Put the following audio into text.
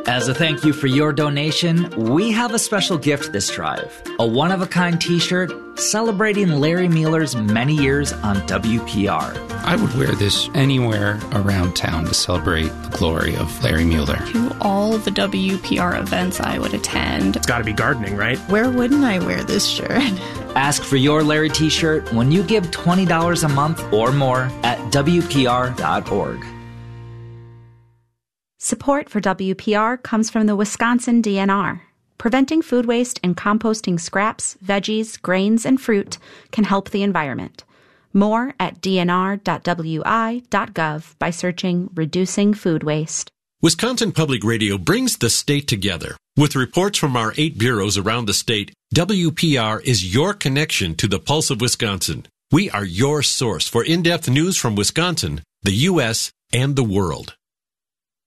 As a thank you for your donation, we have a special gift this drive. A one-of-a-kind t-shirt celebrating Larry Mueller's many years on WPR. I would wear this anywhere around town to celebrate the glory of Larry Mueller. To all the WPR events I would attend. It's got to be gardening, right? Where wouldn't I wear this shirt? Ask for your Larry t-shirt when you give $20 a month or more at WPR.org. Support for WPR comes from the Wisconsin DNR. Preventing food waste and composting scraps, veggies, grains, and fruit can help the environment. More at dnr.wi.gov by searching Reducing Food Waste. Wisconsin Public Radio brings the state together. With reports from our 8 bureaus around the state, WPR is your connection to the pulse of Wisconsin. We are your source for in-depth news from Wisconsin, the U.S., and the world.